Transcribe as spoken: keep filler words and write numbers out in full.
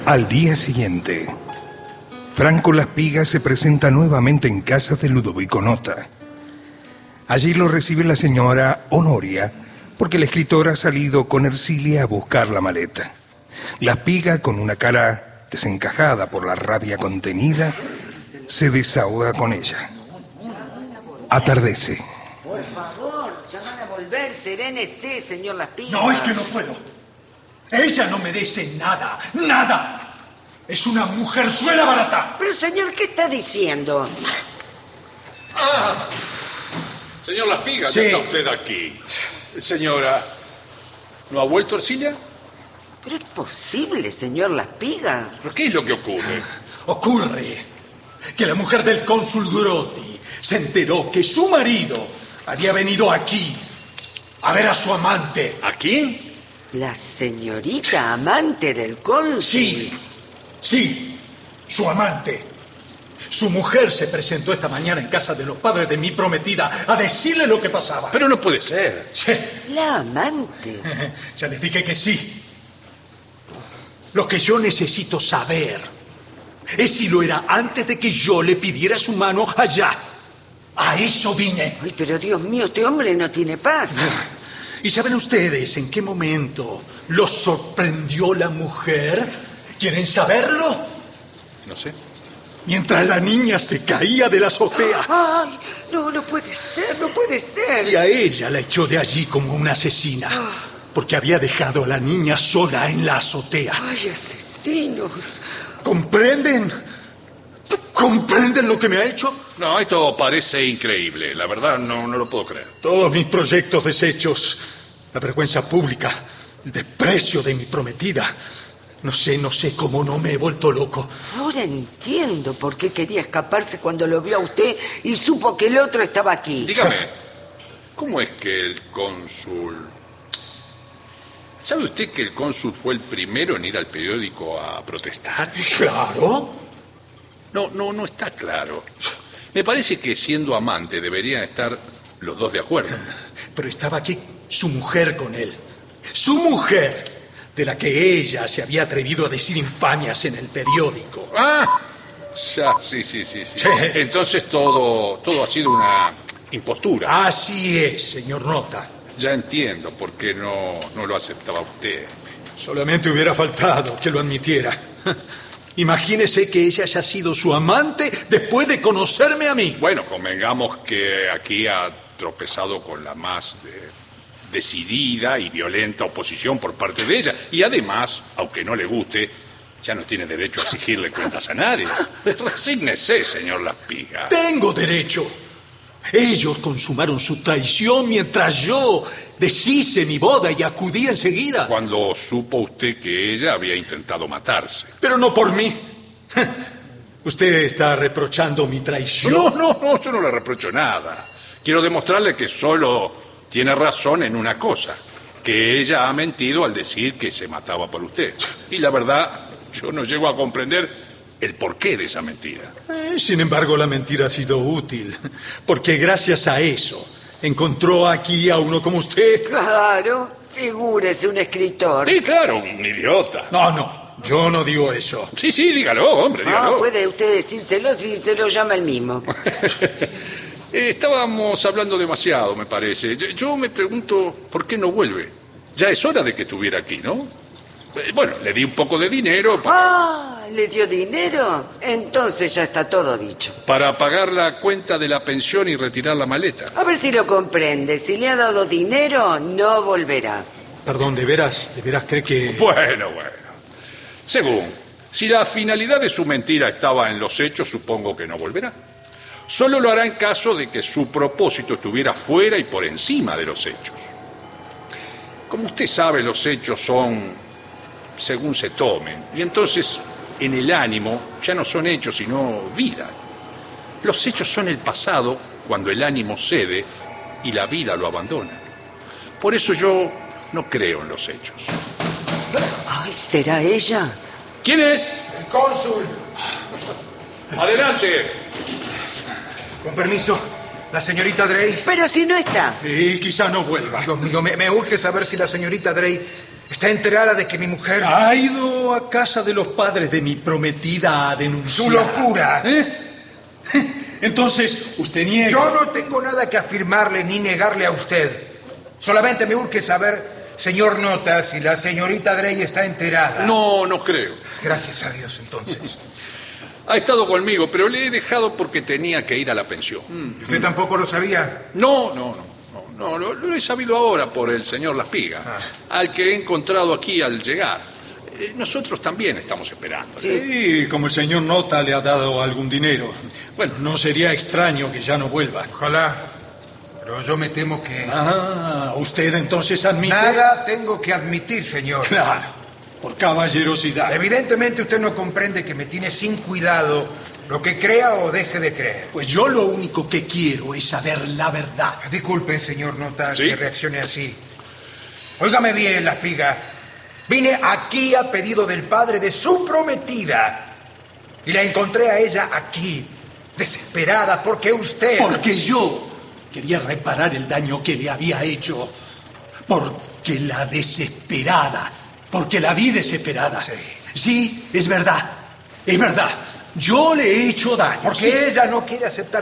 Al día siguiente, Franco Laspiga se presenta nuevamente en casa de Ludovico Nota. Allí lo recibe la señora Honoria, porque el escritor ha salido con Ercilia a buscar la maleta. Laspiga, con una cara desencajada por la rabia contenida, se desahoga con ella. Atardece. Por favor, ya van a volver, serénese, señor Laspiga. No, es que no puedo. Ella no merece nada, nada. Es una mujerzuela barata. Pero, señor, ¿qué está diciendo? Ah, señor Laspiga, sí. Ya está usted aquí. Señora, ¿no ha vuelto Ercilia? ¿Pero es posible, señor Laspiga? ¿Pero qué es lo que ocurre? Ocurre que la mujer del cónsul Grotti se enteró que su marido había venido aquí a ver a su amante. ¿A quién? ¿La señorita amante del cónsul? Sí, sí, su amante. Su mujer se presentó esta mañana en casa de los padres de mi prometida a decirle lo que pasaba. Pero no puede ser. Sí. ¿La amante? Ya les dije que sí. Lo que yo necesito saber es si lo era antes de que yo le pidiera su mano allá. A eso vine. Ay, pero Dios mío, este hombre no tiene paz. ¿Y saben ustedes en qué momento los sorprendió la mujer? ¿Quieren saberlo? No sé. Mientras la niña se caía de la azotea. Ay, no, no puede ser, no puede ser. Y a ella la echó de allí como una asesina. Porque había dejado a la niña sola en la azotea. Ay, asesinos. ¿Comprenden? ¿Comprenden lo que me ha hecho? No, esto parece increíble. La verdad, no, no lo puedo creer. Todos mis proyectos deshechos, la vergüenza pública, el desprecio de mi prometida. No sé, no sé cómo no me he vuelto loco. Ahora entiendo por qué quería escaparse cuando lo vio a usted y supo que el otro estaba aquí. Dígame, ¿cómo es que el cónsul... ¿Sabe usted que el cónsul fue el primero en ir al periódico a protestar? Claro. No, no, no está claro. Me parece que siendo amante deberían estar los dos de acuerdo. Pero estaba aquí su mujer con él. Su mujer, de la que ella se había atrevido a decir infamias en el periódico. Ah, ya, sí, sí, sí, sí. Sí. Entonces todo, todo ha sido una impostura. Así es, señor Nota. Ya entiendo por qué no, no lo aceptaba usted. Solamente hubiera faltado que lo admitiera. Imagínese que ella haya sido su amante después de conocerme a mí. Bueno, convengamos que aquí ha tropezado con la más de- decidida y violenta oposición por parte de ella. Y además, aunque no le guste, ya no tiene derecho a exigirle cuentas a nadie. Resígnese, señor Laspiga. Tengo derecho. Ellos consumaron su traición mientras yo deshice mi boda y acudí enseguida. Cuando supo usted que ella había intentado matarse. Pero no por mí. Usted está reprochando mi traición. No, no, no, yo no le reprocho nada. Quiero demostrarle que solo tiene razón en una cosa, que ella ha mentido al decir que se mataba por usted. Y la verdad, yo no llego a comprender el porqué de esa mentira. Eh, sin embargo, la mentira ha sido útil, porque gracias a eso encontró aquí a uno como usted. Claro, figúrese un escritor. Sí, claro, un idiota. No, no, yo no digo eso. Sí, sí, dígalo, hombre, dígalo. No, puede usted decírselo si se lo llama el mismo. Eh, Estábamos hablando demasiado, me parece. Yo, yo me pregunto por qué no vuelve. Ya es hora de que estuviera aquí, ¿no? Eh, Bueno, le di un poco de dinero para, Ah, ¿le dio dinero? Entonces ya está todo dicho. para pagar la cuenta de la pensión y retirar la maleta. A ver si lo comprende. Si le ha dado dinero, no volverá. Perdón, ¿de veras, de veras cree que...? Bueno, bueno. Según, si la finalidad de su mentira estaba en los hechos, supongo que no volverá. Solo lo hará en caso de que su propósito estuviera fuera y por encima de los hechos. Como usted sabe, los hechos son según se tomen. Y entonces, en el ánimo, ya no son hechos, sino vida. Los hechos son el pasado cuando el ánimo cede y la vida lo abandona. Por eso yo no creo en los hechos. Ay, ¿será ella? ¿Quién es? El cónsul. Adelante. Con permiso, la señorita Drey. Pero si no está. Y quizá no vuelva. Dios mío, me, me urge saber si la señorita Drey ¿Está enterada de que mi mujer... Ha ido a casa de los padres de mi prometida a denunciar. ¡Su locura! ¿Eh? Entonces, usted niega. Yo no tengo nada que afirmarle ni negarle a usted. Solamente me urge saber, señor Nota, si la señorita Drey está enterada. No, no creo. Gracias a Dios, entonces. Ha estado conmigo, pero le he dejado porque tenía que ir a la pensión. ¿Usted tampoco lo sabía? No, no, no. No, no lo, lo he sabido ahora por el señor Las Pigas, Ah. al que he encontrado aquí al llegar. Eh, nosotros también estamos esperando. Sí, como el señor Nota le ha dado algún dinero. Bueno, no sería extraño que ya no vuelva. Ojalá. Pero yo me temo que... Ah, usted entonces admite... Nada tengo que admitir, señor. Claro, por caballerosidad. Evidentemente usted no comprende que me tiene sin cuidado lo que crea o deje de creer. Pues yo lo único que quiero es saber la verdad. Disculpe, señor Nota, ¿Sí? que reaccione así. Óigame bien, Las Pigas. Vine aquí a pedido del padre de su prometida. Y la encontré a ella aquí, desesperada, porque usted... Porque yo quería reparar el daño que le había hecho. Porque la desesperada. Porque la vi desesperada. Sí. Sí, es verdad. Es verdad. Yo le he hecho daño. Porque sí. ella no quiere aceptar